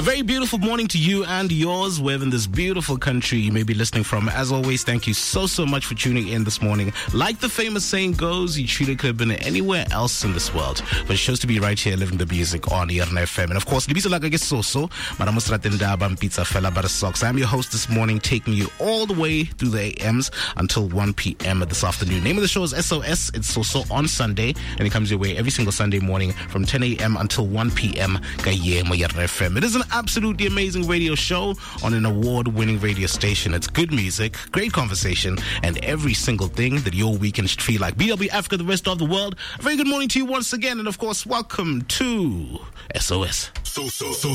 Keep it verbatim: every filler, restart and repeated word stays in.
very beautiful morning to you and yours, wherever in this beautiful country you may be listening from. As always, thank you so, so much for tuning in this morning. Like the famous saying goes, you truly could have been anywhere else in this world, but it shows to be right here living the music on E R N F M. And of course, Libisa Lagage Soso, Maramusratenda Pizza Fella Butter Socks. I'm your host this morning, taking you all the way through the A Ms until one p.m. this afternoon. Name of the show is S O S. It's Soso on Sunday, and it comes your way every single Sunday morning from ten a.m. until one p.m. It is an absolutely amazing radio show on an award-winning radio station. It's good music, great conversation, and every single thing that your weekend should feel like. B W Africa, the rest of the world. A very good morning to you once again, and of course, welcome to S O S. So, so, so.